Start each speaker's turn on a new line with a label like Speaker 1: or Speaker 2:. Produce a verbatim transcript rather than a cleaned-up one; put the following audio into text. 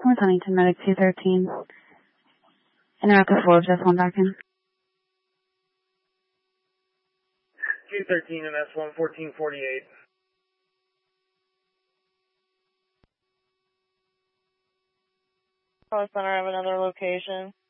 Speaker 1: With Huntington Medic two thirteen. Interactive four, just one back in.
Speaker 2: two thirteen and S one, fourteen forty-eight.
Speaker 3: Call center, I have another location.